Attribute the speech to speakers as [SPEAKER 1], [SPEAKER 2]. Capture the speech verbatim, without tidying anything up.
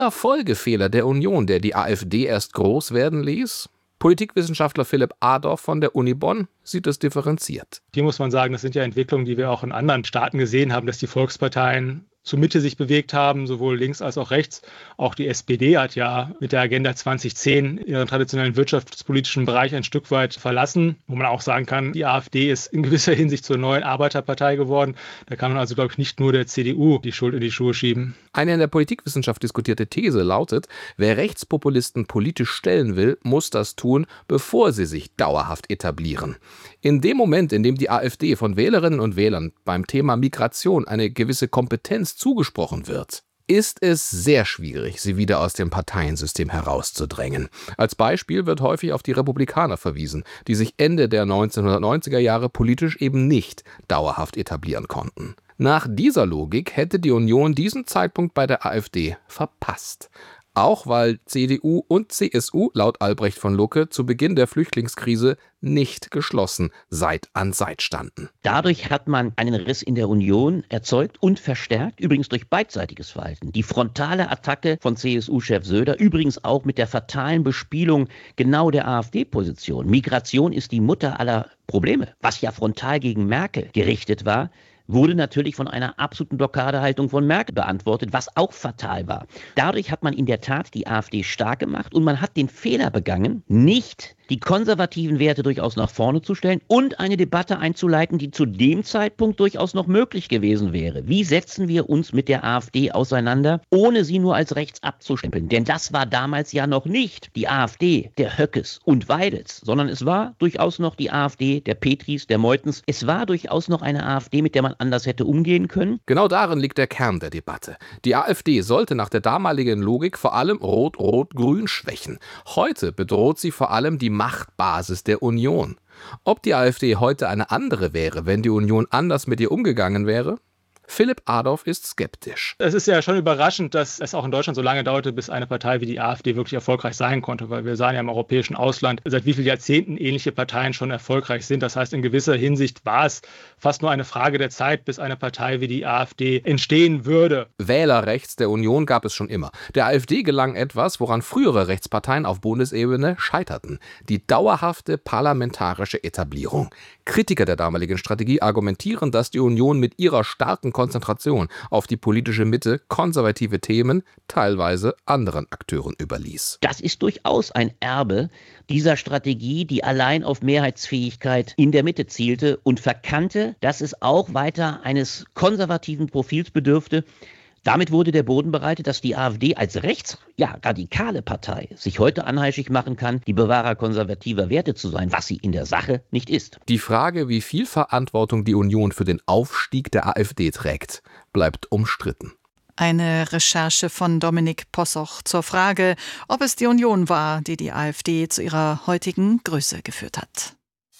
[SPEAKER 1] Folgefehler der Union, der die AfD erst groß werden ließ? Politikwissenschaftler Philipp Adorf von der Uni Bonn sieht es differenziert.
[SPEAKER 2] Hier muss man sagen, das sind ja Entwicklungen, die wir auch in anderen Staaten gesehen haben, dass die Volksparteien zur Mitte sich bewegt haben, sowohl links als auch rechts. Auch die S P D hat ja mit der Agenda zwanzig zehn ihren traditionellen wirtschaftspolitischen Bereich ein Stück weit verlassen, wo man auch sagen kann, die AfD ist in gewisser Hinsicht zur neuen Arbeiterpartei geworden. Da kann man also, glaube ich, nicht nur der C D U die Schuld in die Schuhe schieben.
[SPEAKER 1] Eine in der Politikwissenschaft diskutierte These lautet, wer Rechtspopulisten politisch stellen will, muss das tun, bevor sie sich dauerhaft etablieren. In dem Moment, in dem die AfD von Wählerinnen und Wählern beim Thema Migration eine gewisse Kompetenz zugesprochen wird, ist es sehr schwierig, sie wieder aus dem Parteiensystem herauszudrängen. Als Beispiel wird häufig auf die Republikaner verwiesen, die sich Ende der neunzehnhundertneunziger Jahre politisch eben nicht dauerhaft etablieren konnten. Nach dieser Logik hätte die Union diesen Zeitpunkt bei der AfD verpasst. Auch weil C D U und C S U laut Albrecht von Lucke zu Beginn der Flüchtlingskrise nicht geschlossen Seit an Seit standen.
[SPEAKER 3] Dadurch hat man einen Riss in der Union erzeugt und verstärkt, übrigens durch beidseitiges Verhalten. Die frontale Attacke von C S U-Chef Söder, übrigens auch mit der fatalen Bespielung genau der AfD-Position. Migration ist die Mutter aller Probleme, was ja frontal gegen Merkel gerichtet war, wurde natürlich von einer absoluten Blockadehaltung von Merkel beantwortet, was auch fatal war. Dadurch hat man in der Tat die AfD stark gemacht und man hat den Fehler begangen, nicht die konservativen Werte durchaus nach vorne zu stellen und eine Debatte einzuleiten, die zu dem Zeitpunkt durchaus noch möglich gewesen wäre. Wie setzen wir uns mit der AfD auseinander, ohne sie nur als rechts abzustempeln? Denn das war damals ja noch nicht die AfD der Höckes und Weidels, sondern es war durchaus noch die AfD der Petris, der Meutens. Es war durchaus noch eine AfD, mit der man anders hätte umgehen können.
[SPEAKER 1] Genau darin liegt der Kern der Debatte. Die AfD sollte nach der damaligen Logik vor allem Rot-Rot-Grün schwächen. Heute bedroht sie vor allem die Machtbasis der Union. Ob die AfD heute eine andere wäre, wenn die Union anders mit ihr umgegangen wäre? Philipp Adorf ist skeptisch.
[SPEAKER 2] Es ist ja schon überraschend, dass es auch in Deutschland so lange dauerte, bis eine Partei wie die AfD wirklich erfolgreich sein konnte, weil wir sahen ja im europäischen Ausland, seit wie vielen Jahrzehnten ähnliche Parteien schon erfolgreich sind. Das heißt, in gewisser Hinsicht war es fast nur eine Frage der Zeit, bis eine Partei wie die AfD entstehen würde.
[SPEAKER 1] Wähler rechts der Union gab es schon immer. Der AfD gelang etwas, woran frühere Rechtsparteien auf Bundesebene scheiterten: die dauerhafte parlamentarische Etablierung. Kritiker der damaligen Strategie argumentieren, dass die Union mit ihrer starken Konzentration auf die politische Mitte konservative Themen teilweise anderen Akteuren überließ.
[SPEAKER 3] Das ist durchaus ein Erbe dieser Strategie, die allein auf Mehrheitsfähigkeit in der Mitte zielte und verkannte, dass es auch weiter eines konservativen Profils bedürfte. Damit wurde der Boden bereitet, dass die AfD als rechts, ja, radikale Partei sich heute anheischig machen kann, die Bewahrer konservativer Werte zu sein, was sie in der Sache nicht ist.
[SPEAKER 1] Die Frage, wie viel Verantwortung die Union für den Aufstieg der AfD trägt, bleibt umstritten.
[SPEAKER 4] Eine Recherche von Dominik Possoch zur Frage, ob es die Union war, die die AfD zu ihrer heutigen Größe geführt hat.